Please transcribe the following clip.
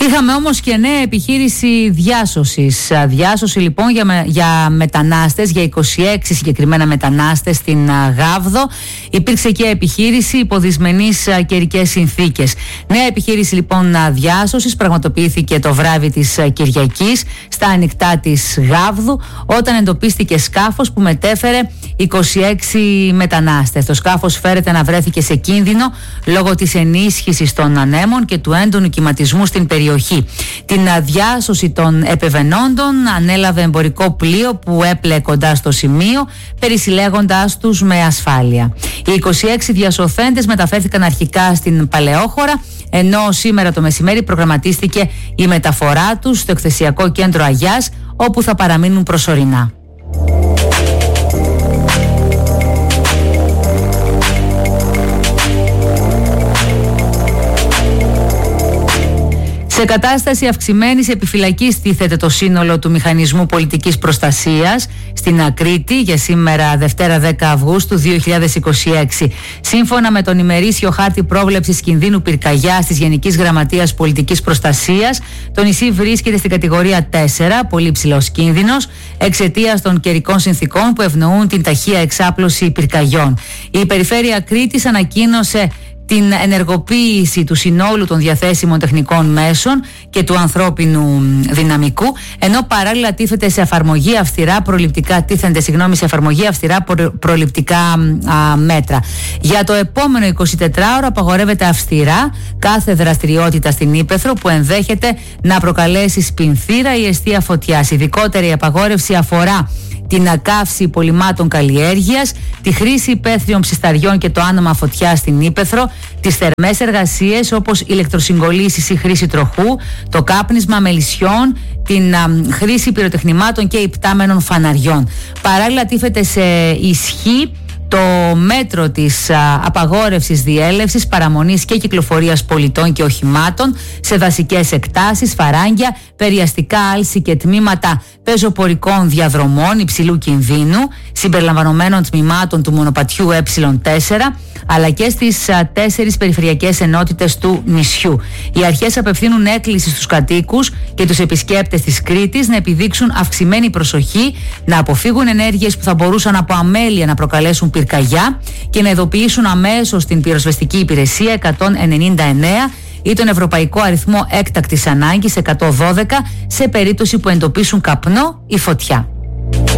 Είχαμε όμως και νέα επιχείρηση διάσωσης. Διάσωση λοιπόν για μετανάστες, για 26 συγκεκριμένα μετανάστες στην Γάβδο. Υπήρξε και επιχείρηση υπό δυσμενείς καιρικές συνθήκες. Νέα επιχείρηση λοιπόν διάσωσης πραγματοποιήθηκε το βράδυ της Κυριακής στα ανοιχτά της Γάβδου, όταν εντοπίστηκε σκάφος που μετέφερε 26 μετανάστες. Το σκάφος φέρεται να βρέθηκε σε κίνδυνο λόγω της ενίσχυσης των ανέμων και του έντονου κυματισμού στην περιοχή. Την διάσωση των επεβενόντων ανέλαβε εμπορικό πλοίο που έπλεε κοντά στο σημείο, περισυλλέγοντάς τους με ασφάλεια. Οι 26 διασωθέντες μεταφέρθηκαν αρχικά στην Παλαιόχώρα, ενώ σήμερα το μεσημέρι προγραμματίστηκε η μεταφορά τους στο εκθεσιακό κέντρο Αγιάς, όπου θα παραμείνουν προσωρινά. Σε κατάσταση αυξημένης επιφυλακής τίθεται το σύνολο του Μηχανισμού Πολιτικής Προστασίας στην Κρήτη για σήμερα Δευτέρα 10 Αυγούστου 2026. Σύμφωνα με τον ημερήσιο χάρτη πρόβλεψης κινδύνου πυρκαγιάς της Γενικής Γραμματείας Πολιτικής Προστασίας, το νησί βρίσκεται στην κατηγορία 4, πολύ ψηλός κίνδυνος, εξαιτίας των καιρικών συνθηκών που ευνοούν την ταχεία εξάπλωση πυρκαγιών. Η Περιφέρεια Κρήτης ανακοίνωσε την ενεργοποίηση του συνόλου των διαθέσιμων τεχνικών μέσων και του ανθρώπινου δυναμικού, ενώ παράλληλα τίθενται σε εφαρμογή αυστηρά προληπτικά μέτρα. Για το επόμενο 24ωρο απαγορεύεται αυστηρά κάθε δραστηριότητα στην ύπαιθρο που ενδέχεται να προκαλέσει σπινθήρα ή εστία φωτιάς. Ειδικότερη η απαγόρευση αφορά την ακαύση υπολειμμάτων καλλιέργειας, τη χρήση υπαίθριων ψισταριών και το άνομα φωτιάς στην ύπαιθρο, τις θερμές εργασίες όπως ηλεκτροσυγκολήσεις ή χρήση τροχού, το κάπνισμα μελισσιών, την χρήση πυροτεχνημάτων και υπτάμενων φαναριών. Παράλληλα τίθεται σε ισχύ το μέτρο της απαγόρευσης διέλευσης, παραμονής και κυκλοφορίας πολιτών και οχημάτων σε δασικές εκτάσεις, φαράγγια, περιαστικά άλση και τμήματα πεζοπορικών διαδρομών υψηλού κινδύνου, συμπεριλαμβανομένων τμήματων του μονοπατιού Ε4, αλλά και στις 4 περιφερειακές ενότητες του νησιού. Οι αρχές απευθύνουν έκκληση στους κατοίκους και τους επισκέπτες της Κρήτης να επιδείξουν αυξημένη προσοχή, να αποφύγουν ενέργειες που θα μπορούσαν από αμέλεια να προκαλέσουν πυρκαγιά και να ειδοποιήσουν αμέσως την πυροσβεστική υπηρεσία 199 ή τον ευρωπαϊκό αριθμό έκτακτης ανάγκης 112 σε περίπτωση που εντοπίσουν καπνό ή φωτιά.